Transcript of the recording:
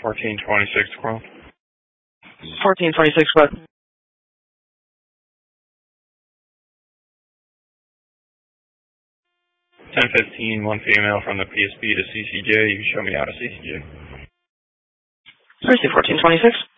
1426 Quill. 1426 what? 1015, one female from the PSP to CCJ. You can show me out of CCJ. Thursday, 1426.